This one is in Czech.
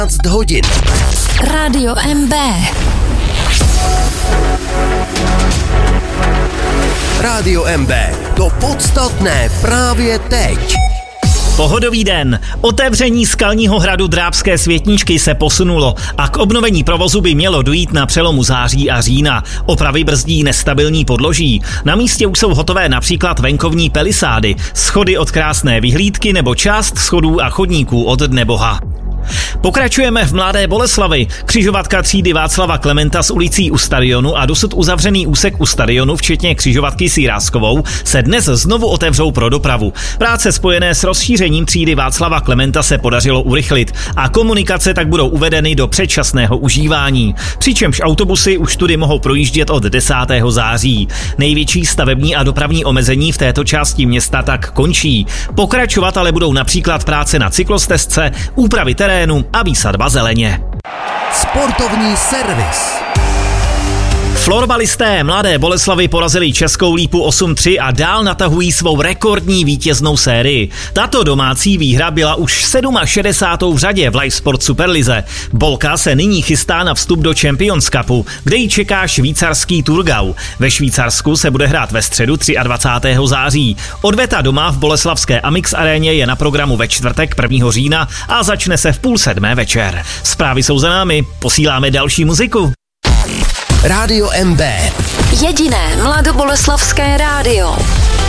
hodin. Rádio MB. Rádio MB. To podstatné právě teď. Pohodový den. Otevření skalního hradu Drábské Světničky se posunulo a k obnovení provozu by mělo dojít na přelomu září a října. Opravy brzdí nestabilní podloží. Na místě už jsou hotové například venkovní pelisády, schody od krásné vyhlídky nebo část schodů a chodníků od Dneboha. Pokračujeme v Mladé Boleslavi. Křižovatka třídy Václava Klementa s ulicí u stadionu a dosud uzavřený úsek u stadionu, včetně křižovatky s Jiráskovou, se dnes znovu otevřou pro dopravu. Práce spojené s rozšířením třídy Václava Klementa se podařilo urychlit a komunikace tak budou uvedeny do předčasného užívání. Přičemž autobusy už tudy mohou projíždět od 10. září. Největší stavební a dopravní omezení v této části města tak končí. Pokračovat ale budou například práce na cyklostezce, úpravy terénu a výsadba zeleně. Sportovní servis. Florbalisté Mladé Boleslavy porazili Českou Lípu 8-3 a dál natahují svou rekordní vítěznou sérii. Tato domácí výhra byla už 67. v řadě v Live Sport Superlize. Bolka se nyní chystá na vstup do Champions Cupu, kde ji čeká švýcarský Thurgau. Ve Švýcarsku se bude hrát ve středu 23. září. Odveta doma v boleslavské Amix aréně je na programu ve čtvrtek 1. října a začne se v 6:30 večer. Zprávy jsou za námi, posíláme další muziku. Rádio MB. Jediné mladoboleslavské rádio.